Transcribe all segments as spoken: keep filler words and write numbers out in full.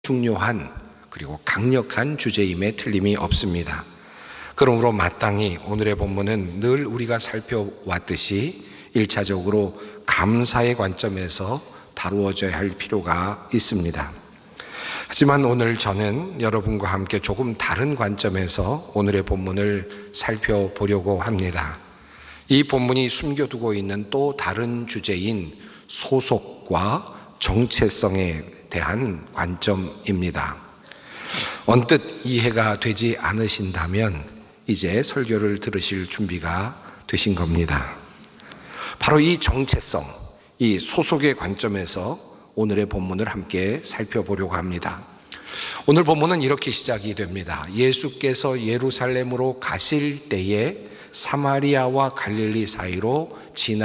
중요한 그리고 강력한 주제임에 틀림이 없습니다. 그러므로 마땅히 오늘의 본문은 늘 우리가 살펴왔듯이 일차적으로 감사의 관점에서 다루어져야 할 필요가 있습니다. 하지만 오늘 저는 여러분과 함께 조금 다른 관점에서 오늘의 본문을 살펴보려고 합니다. 이 본문이 숨겨두고 있는 또 다른 주제인 소속과 정체성에 대한 관점입니다. 언뜻 이해가 되지 않으신다면 이제 설교를 들으실 준비가 되신 겁니다. 바로 이 정체성, 이 소속의 관점에서 오늘의 본문을 함께 살펴보려고 합니다. 오늘 본문은 이렇게 시작이 됩니다. 예수께서 예루살렘으로 가실 때에 사마리아와 갈릴리 사이로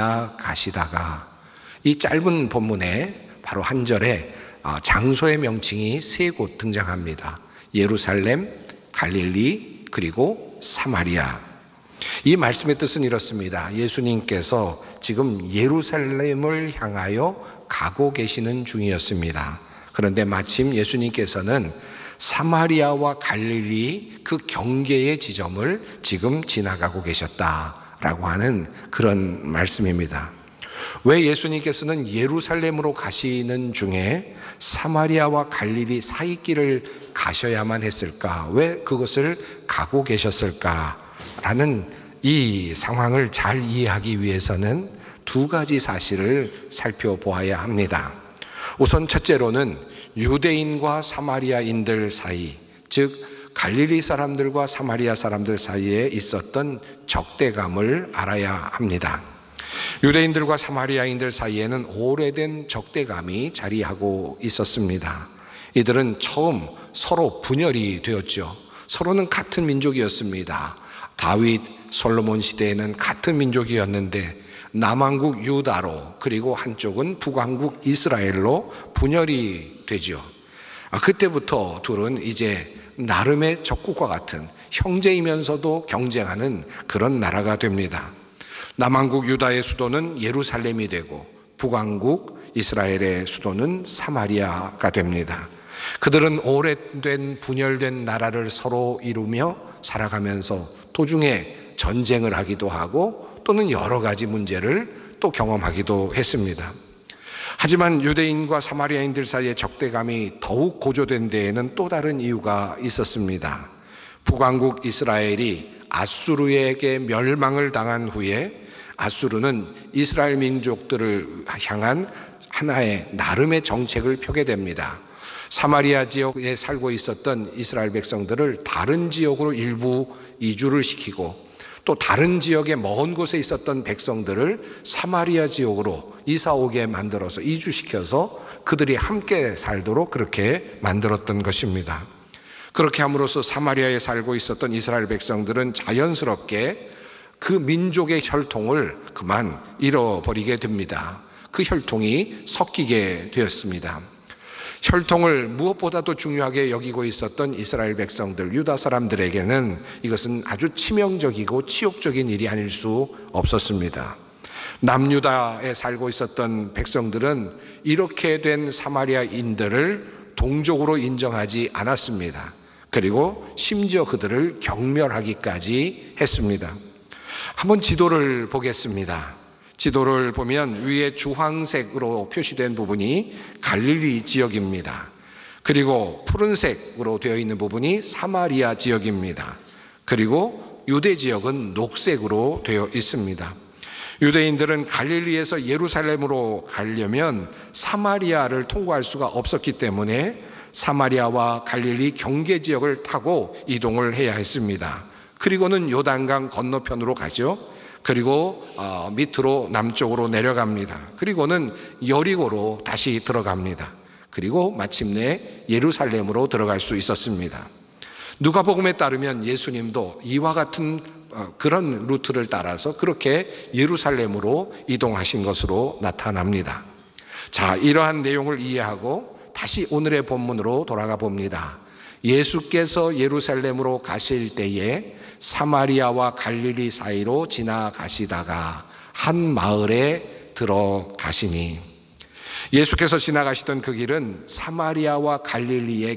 지나가시다가, 이 짧은 본문에 바로 한 절에 장소의 명칭이 세 곳 등장합니다. 예루살렘, 갈릴리, 그리고 사마리아. 이 말씀의 뜻은 이렇습니다. 예수님께서 지금 예루살렘을 향하여 가고 계시는 중이었습니다. 그런데 마침 예수님께서는 사마리아와 갈릴리 그 경계의 지점을 지금 지나가고 계셨다라고 하는 그런 말씀입니다. 왜 예수님께서는 예루살렘으로 가시는 중에 사마리아와 갈릴리 사이길을 가셔야만 했을까? 왜 그것을 가고 계셨을까? 라는 이 상황을 잘 이해하기 위해서는 두 가지 사실을 살펴보아야 합니다. 우선 첫째로는 유대인과 사마리아인들 사이, 즉 갈릴리 사람들과 사마리아 사람들 사이에 있었던 적대감을 알아야 합니다. 유대인들과 사마리아인들 사이에는 오래된 적대감이 자리하고 있었습니다. 이들은 처음 서로 분열이 되었죠. 서로는 같은 민족이었습니다. 다윗, 솔로몬 시대에는 같은 민족이었는데 남왕국 유다로, 그리고 한쪽은 북왕국 이스라엘로 분열이 되죠. 그때부터 둘은 이제 나름의 적국과 같은, 형제이면서도 경쟁하는 그런 나라가 됩니다. 남왕국 유다의 수도는 예루살렘이 되고 북왕국 이스라엘의 수도는 사마리아가 됩니다. 그들은 오래된 분열된 나라를 서로 이루며 살아가면서 도중에 전쟁을 하기도 하고 또는 여러 가지 문제를 또 경험하기도 했습니다. 하지만 유대인과 사마리아인들 사이의 적대감이 더욱 고조된 데에는 또 다른 이유가 있었습니다. 북왕국 이스라엘이 아수르에게 멸망을 당한 후에 아수르는 이스라엘 민족들을 향한 하나의 나름의 정책을 펴게 됩니다. 사마리아 지역에 살고 있었던 이스라엘 백성들을 다른 지역으로 일부 이주를 시키고, 또 다른 지역의 먼 곳에 있었던 백성들을 사마리아 지역으로 이사 오게 만들어서 이주시켜서 그들이 함께 살도록 그렇게 만들었던 것입니다. 그렇게 함으로써 사마리아에 살고 있었던 이스라엘 백성들은 자연스럽게 그 민족의 혈통을 그만 잃어버리게 됩니다. 그 혈통이 섞이게 되었습니다. 혈통을 무엇보다도 중요하게 여기고 있었던 이스라엘 백성들, 유다 사람들에게는 이것은 아주 치명적이고 치욕적인 일이 아닐 수 없었습니다. 남유다에 살고 있었던 백성들은 이렇게 된 사마리아인들을 동족으로 인정하지 않았습니다. 그리고 심지어 그들을 경멸하기까지 했습니다. 한번 지도를 보겠습니다. 지도를 보면 위에 주황색으로 표시된 부분이 갈릴리 지역입니다. 그리고 푸른색으로 되어 있는 부분이 사마리아 지역입니다. 그리고 유대 지역은 녹색으로 되어 있습니다. 유대인들은 갈릴리에서 예루살렘으로 가려면 사마리아를 통과할 수가 없었기 때문에 사마리아와 갈릴리 경계 지역을 타고 이동을 해야 했습니다. 그리고는 요단강 건너편으로 가죠. 그리고 어, 밑으로 남쪽으로 내려갑니다. 그리고는 여리고로 다시 들어갑니다. 그리고 마침내 예루살렘으로 들어갈 수 있었습니다. 누가복음에 따르면 예수님도 이와 같은 어, 그런 루트를 따라서 그렇게 예루살렘으로 이동하신 것으로 나타납니다. 자, 이러한 내용을 이해하고 다시 오늘의 본문으로 돌아가 봅니다. 예수께서 예루살렘으로 가실 때에 사마리아와 갈릴리 사이로 지나가시다가 한 마을에 들어가시니, 예수께서 지나가시던 그 길은 사마리아와 갈릴리의